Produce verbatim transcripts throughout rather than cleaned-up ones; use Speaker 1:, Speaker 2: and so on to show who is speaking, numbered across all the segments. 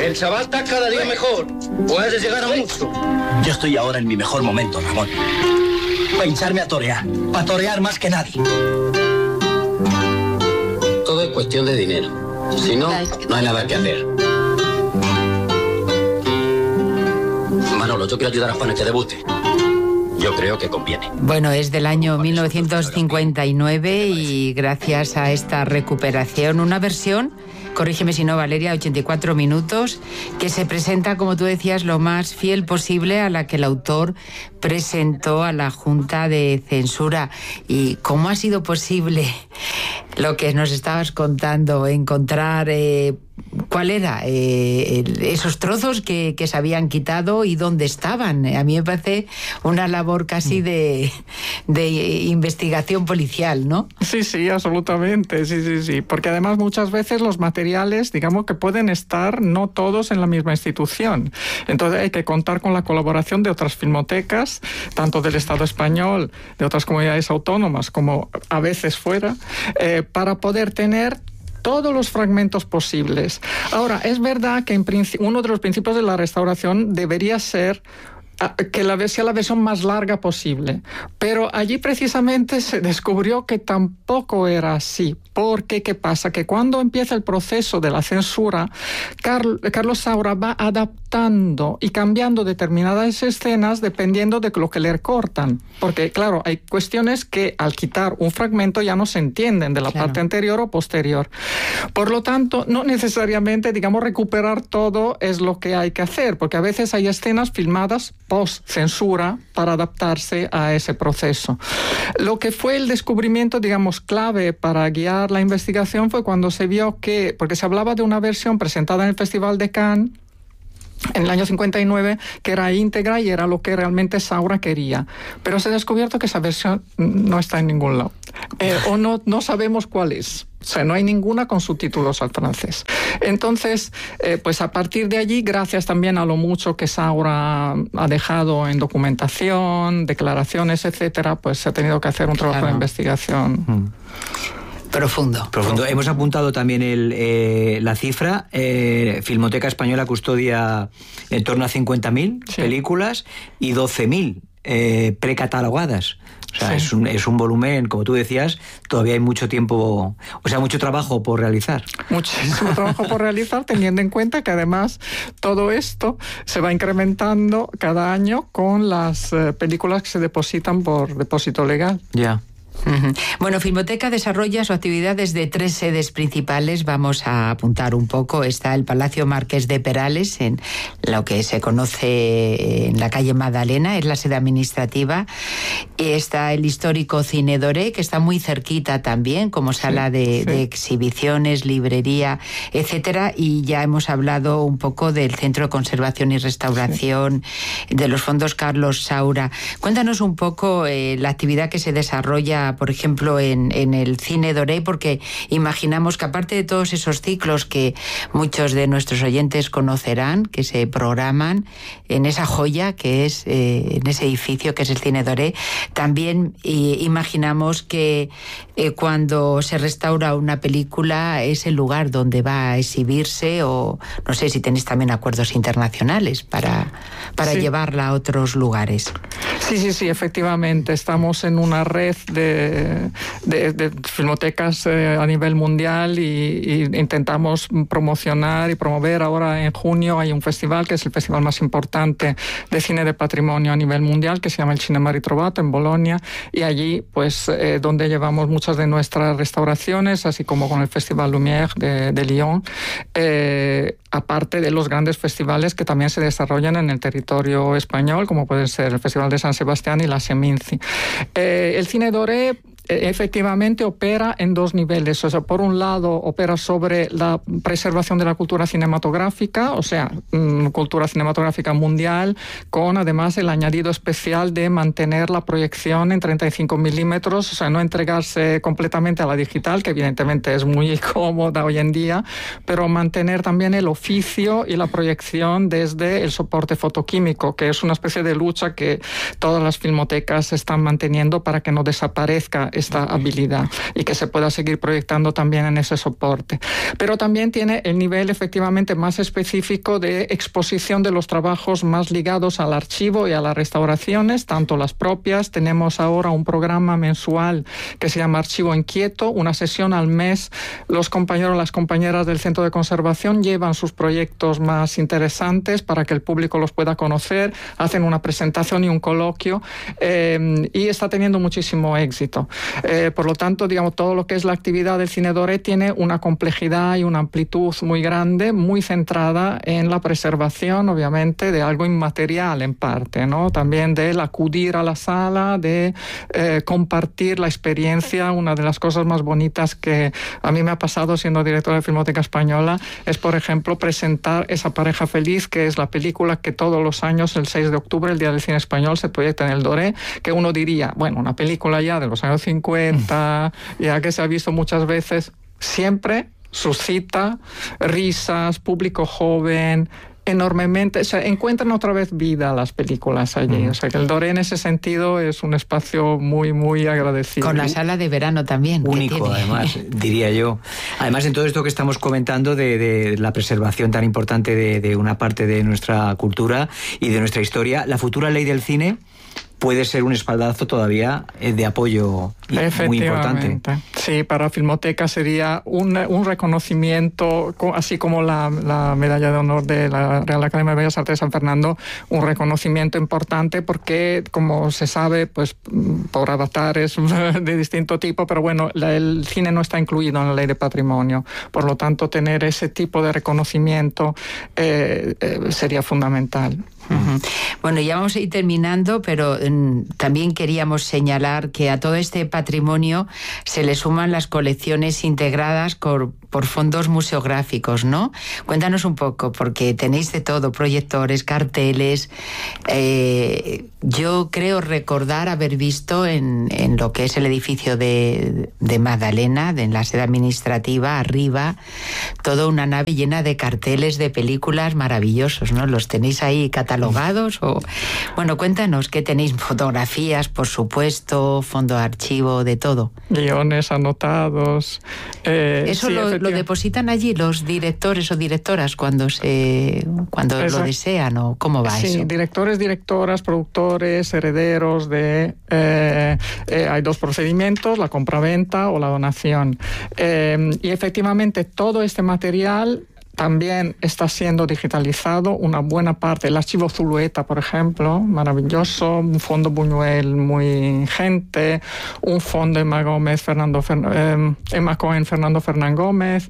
Speaker 1: El chaval está cada día mejor. Puedes llegar a mucho.
Speaker 2: Yo estoy ahora en mi mejor momento, Ramón. Para hincharme a torear. Para torear más que nadie.
Speaker 1: Todo es cuestión de dinero. Si no, no hay nada que hacer. Manolo, yo quiero ayudar a Juan a que debute. Yo creo que conviene.
Speaker 3: Bueno, es del año mil novecientos cincuenta y nueve y gracias a esta recuperación, una versión, corrígeme si no, Valeria, ochenta y cuatro minutos, que se presenta, como tú decías, lo más fiel posible a la que el autor presentó a la Junta de Censura. ¿Y cómo ha sido posible lo que nos estabas contando, encontrar eh, cuál era eh, el, esos trozos que, que se habían quitado y dónde estaban? A mí me parece una labor casi de, de investigación policial, ¿no?
Speaker 4: Sí, sí, absolutamente, sí, sí, sí, porque además muchas veces los materiales, digamos que pueden estar no todos en la misma institución, entonces hay que contar con la colaboración de otras filmotecas, tanto del Estado español, de otras comunidades autónomas, como a veces fuera, eh, para poder tener todos los fragmentos posibles. Ahora, es verdad que en uno de los principios de la restauración debería ser que la, sea la versión más larga posible, pero allí precisamente se descubrió que tampoco era así, porque ¿qué pasa? Que cuando empieza el proceso de la censura, Carl, Carlos Saura va adaptando y cambiando determinadas escenas dependiendo de lo que le cortan, porque claro, hay cuestiones que al quitar un fragmento ya no se entienden de la claro. parte anterior o posterior. Por lo tanto, no necesariamente, digamos, recuperar todo es lo que hay que hacer, porque a veces hay escenas filmadas post-censura para adaptarse a ese proceso. Lo que fue el descubrimiento, digamos, clave para guiar la investigación fue cuando se vio que, porque se hablaba de una versión presentada en el Festival de Cannes en el año cincuenta y nueve, que era íntegra y era lo que realmente Saura quería. Pero se ha descubierto que esa versión no está en ningún lado. Eh, o no, no sabemos cuál es. O sea, no hay ninguna con subtítulos al francés. Entonces, eh, pues a partir de allí, gracias también a lo mucho que Saura ha dejado en documentación, declaraciones, etcétera, pues se ha tenido que hacer un trabajo claro. de investigación.
Speaker 3: Mm. Profundo.
Speaker 5: Profundo. Hemos apuntado también el, eh, la cifra. Eh, Filmoteca Española custodia en torno a cincuenta mil sí. películas y doce mil eh, precatalogadas. O sea, sí. es, un, es un volumen, como tú decías, todavía hay mucho tiempo, o sea, mucho trabajo por realizar.
Speaker 4: Muchísimo trabajo por realizar, teniendo en cuenta que además todo esto se va incrementando cada año con las eh, películas que se depositan por depósito legal.
Speaker 5: Ya. Yeah.
Speaker 3: Bueno, Filmoteca desarrolla su actividad desde tres sedes principales. Vamos a apuntar un poco. Está el Palacio Marqués de Perales, en lo que se conoce en la calle Magdalena, es la sede administrativa. Está el histórico Cine Doré, que está muy cerquita también, como sala de, sí, sí. de exhibiciones, librería, etcétera. Y ya hemos hablado un poco del Centro de Conservación y Restauración, sí. de los fondos Carlos Saura. Cuéntanos un poco eh, la actividad que se desarrolla, por ejemplo, en, en el Cine Doré, porque imaginamos que aparte de todos esos ciclos que muchos de nuestros oyentes conocerán, que se programan en esa joya que es, eh, en ese edificio que es el Cine Doré, también eh, imaginamos que eh, cuando se restaura una película es el lugar donde va a exhibirse, o no sé si tenéis también acuerdos internacionales para, para sí. llevarla a otros lugares.
Speaker 4: Sí, sí, sí, efectivamente. Estamos en una red de De, de filmotecas eh, a nivel mundial y, y intentamos promocionar y promover. Ahora en junio hay un festival que es el festival más importante de cine de patrimonio a nivel mundial, que se llama el Cinema Ritrovato en Bolonia, y allí pues eh, donde llevamos muchas de nuestras restauraciones, así como con el Festival Lumière de, de Lyon, eh, aparte de los grandes festivales que también se desarrollan en el territorio español, como puede ser el Festival de San Sebastián y la Seminci. Eh, el Cine Doré efectivamente opera en dos niveles. O sea, por un lado opera sobre la preservación de la cultura cinematográfica, o sea, mmm, cultura cinematográfica mundial, con además el añadido especial de mantener la proyección en treinta y cinco milímetros, o sea, no entregarse completamente a la digital, que evidentemente es muy cómoda hoy en día, pero mantener también el oficio y la proyección desde el soporte fotoquímico, que es una especie de lucha que todas las filmotecas están manteniendo para que no desaparezca esta habilidad y que se pueda seguir proyectando también en ese soporte. Pero también tiene el nivel efectivamente más específico de exposición de los trabajos más ligados al archivo y a las restauraciones, tanto las propias. Tenemos ahora un programa mensual que se llama Archivo Inquieto, una sesión al mes. Los compañeros, las compañeras del Centro de Conservación llevan sus proyectos más interesantes para que el público los pueda conocer, hacen una presentación y un coloquio, eh, y está teniendo muchísimo éxito. Eh, por lo tanto, digamos, todo lo que es la actividad del Cine Doré tiene una complejidad y una amplitud muy grande, muy centrada en la preservación, obviamente, de algo inmaterial en parte, ¿no? También del acudir a la sala, de eh, compartir la experiencia. Una de las cosas más bonitas que a mí me ha pasado siendo directora de Filmoteca Española es, por ejemplo, presentar Esa pareja feliz, que es la película que todos los años, el seis de octubre, el Día del Cine Español, se proyecta en el Doré, que uno diría, bueno, una película ya de los años cincuenta, ya que se ha visto muchas veces, siempre suscita risas, público joven, enormemente, o sea, encuentran otra vez vida las películas allí. Mm. O sea, que el Doré en ese sentido es un espacio muy, muy agradecido.
Speaker 3: Con la sala de verano también.
Speaker 5: Único, además, diría yo. Además, en todo esto que estamos comentando de, de la preservación tan importante de, de una parte de nuestra cultura y de nuestra historia, la futura ley del cine puede ser un espaldazo todavía de apoyo muy importante.
Speaker 4: Sí, para Filmoteca sería un, un reconocimiento, así como la, la medalla de honor de la Real Academia de Bellas Artes de San Fernando, un reconocimiento importante porque, como se sabe, pues por avatares de distinto tipo, pero bueno, la, el cine no está incluido en la Ley de Patrimonio. Por lo tanto, tener ese tipo de reconocimiento eh, eh, sería fundamental.
Speaker 3: Uh-huh. Bueno, ya vamos a ir terminando, pero mm, también queríamos señalar que a todo este patrimonio se le suman las colecciones integradas por, por fondos museográficos, ¿no? Cuéntanos un poco, porque tenéis de todo, proyectores, carteles. Eh, yo creo recordar haber visto en, en lo que es el edificio de, de Magdalena, de, en la sede administrativa, arriba, toda una nave llena de carteles de películas maravillosos, ¿no? ¿Los tenéis ahí catalogados? O, bueno, cuéntanos, ¿qué tenéis? Fotografías, por supuesto, fondo de archivo, de todo.
Speaker 4: Guiones anotados. Eh,
Speaker 3: ¿Eso
Speaker 4: sí,
Speaker 3: lo, lo depositan allí los directores o directoras cuando se cuando lo desean, o cómo va
Speaker 4: sí,
Speaker 3: eso? Sí,
Speaker 4: directores, directoras, productores, herederos de... Eh, eh, hay dos procedimientos, la compraventa o la donación. Eh, y efectivamente todo este material también está siendo digitalizado, una buena parte. El archivo Zulueta, por ejemplo, maravilloso, un fondo Buñuel muy ingente, un fondo Emma Gómez, Fernando Fer, eh, Emma Cohen, Fernando Fernán Gómez,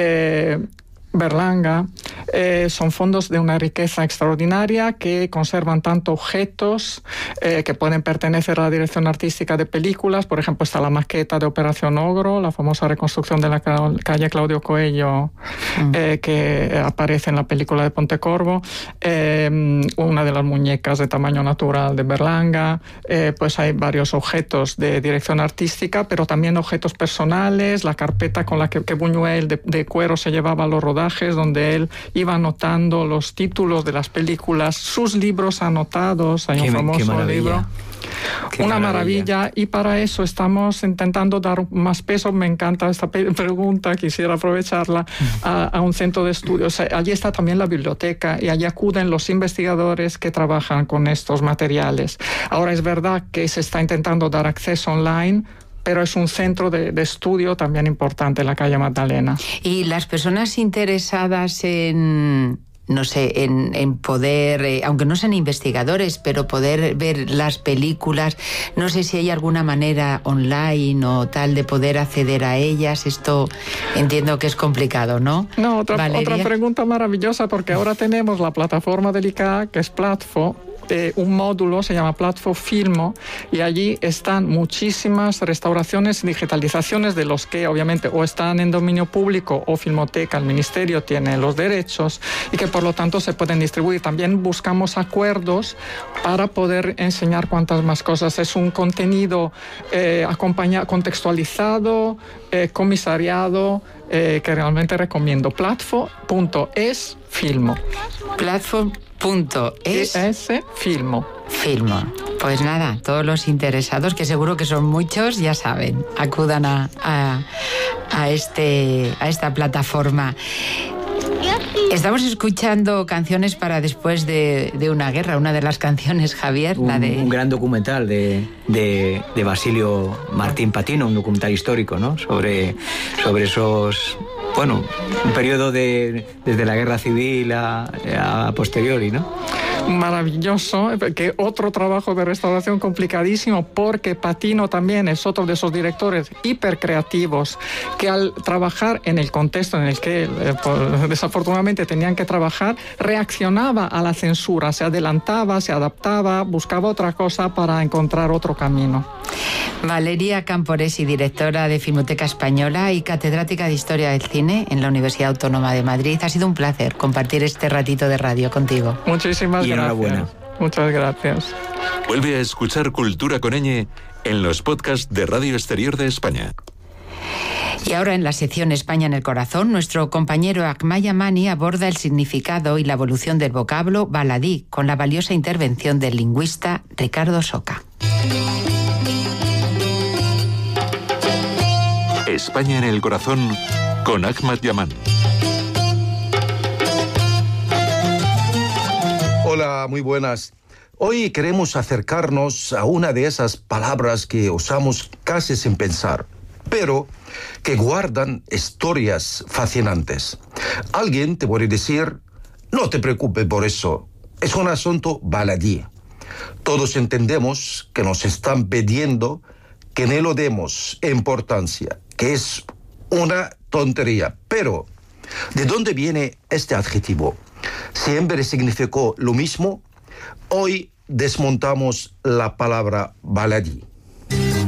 Speaker 4: eh, Berlanga, eh, son fondos de una riqueza extraordinaria que conservan tanto objetos eh, que pueden pertenecer a la dirección artística de películas. Por ejemplo, está la maqueta de Operación Ogro, la famosa reconstrucción de la calle Claudio Coello, mm. eh, que aparece en la película de Pontecorvo, eh, una de las muñecas de tamaño natural de Berlanga. Eh, pues hay varios objetos de dirección artística, pero también objetos personales, la carpeta con la que, que Buñuel de, de cuero se llevaba a los rodajes, donde él iba anotando los títulos de las películas, sus libros anotados. Hay qué, un famoso libro. Qué Una maravilla. maravilla. Y para eso estamos intentando dar más peso. Me encanta esta pregunta, quisiera aprovecharla, a, a un centro de estudios. Allí está también la biblioteca y allí acuden los investigadores que trabajan con estos materiales. Ahora es verdad que se está intentando dar acceso online, pero es un centro de, de estudio también importante en la calle Magdalena.
Speaker 3: Y las personas interesadas en... no sé, en, en poder, eh, aunque no sean investigadores, pero poder ver las películas, no sé si hay alguna manera online o tal de poder acceder a ellas. Esto entiendo que es complicado, ¿no?
Speaker 4: No, otra, otra pregunta maravillosa, porque ahora tenemos la plataforma del I C A, que es Platfo. Eh, un módulo se llama Platfo Filmo, y allí están muchísimas restauraciones y digitalizaciones de los que obviamente o están en dominio público o Filmoteca, el Ministerio tiene los derechos y que por lo tanto se pueden distribuir. También buscamos acuerdos para poder enseñar cuantas más cosas. Es un contenido eh, acompañado, contextualizado, eh, comisariado, eh, que realmente recomiendo. Platfo punto es Filmo.
Speaker 3: Platfo punto es
Speaker 4: Filmo.
Speaker 3: Filmo. Pues nada, todos los interesados, que seguro que son muchos, ya saben, acudan a, a, a, este, a esta plataforma. Estamos escuchando canciones para después de, de una guerra, una de las canciones, Javier,
Speaker 5: un,
Speaker 3: la de...
Speaker 5: Un gran documental de, de, de Basilio Martín Patino, un documental histórico, ¿no? Sobre, sobre esos... Bueno, un periodo de, desde la guerra civil a, a posteriori, ¿no?
Speaker 4: Maravilloso, que otro trabajo de restauración complicadísimo, porque Patino también es otro de esos directores hipercreativos que al trabajar en el contexto en el que eh, por, desafortunadamente tenían que trabajar, reaccionaba a la censura, se adelantaba, se adaptaba, buscaba otra cosa para encontrar otro camino.
Speaker 3: Valeria Camporesi, directora de Filmoteca Española y catedrática de Historia del Cine en la Universidad Autónoma de Madrid. Ha sido un placer compartir este ratito de radio contigo.
Speaker 4: Muchísimas
Speaker 5: y
Speaker 4: gracias.
Speaker 5: Enhorabuena.
Speaker 4: Muchas gracias.
Speaker 6: Vuelve a escuchar Cultura con Ñ en los podcasts de Radio Exterior de España.
Speaker 3: Y ahora en la sección España en el Corazón, nuestro compañero Akmal Yamani aborda el significado y la evolución del vocablo baladí con la valiosa intervención del lingüista Ricardo Soca.
Speaker 6: España en el Corazón con Akmal Yamani.
Speaker 7: Hola, muy buenas. Hoy queremos acercarnos a una de esas palabras que usamos casi sin pensar, pero que guardan historias fascinantes. Alguien te puede decir, no te preocupes por eso, es un asunto baladí. Todos entendemos que nos están pidiendo que no le demos importancia, que es una tontería. Pero, ¿de dónde viene este adjetivo? ¿Siempre significó lo mismo? Hoy desmontamos la palabra baladí.